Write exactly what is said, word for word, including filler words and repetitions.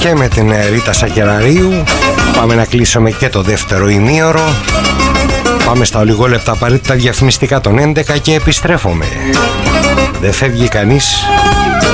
Και με την Ρίτα Σακεραρίου πάμε να κλείσουμε και το δεύτερο ημίωρο. Πάμε στα ολιγόλεπτα απαραίτητα διαφημιστικά των έντεκα και επιστρέφουμε. Δεν φεύγει κανείς.